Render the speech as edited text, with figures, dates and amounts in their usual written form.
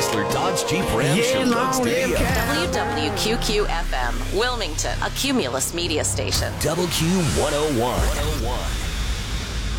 Chrysler Dodge Jeep Ram Chevrolet Stadium. WWQQ-FM, Wilmington, a Cumulus media station. WQ101.